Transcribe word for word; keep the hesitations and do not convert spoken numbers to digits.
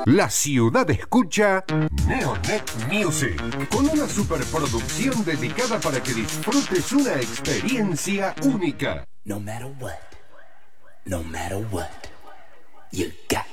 La ciudad escucha Neonet Music, con una superproducción dedicada para que disfrutes una experiencia única. No matter what, no matter what, you got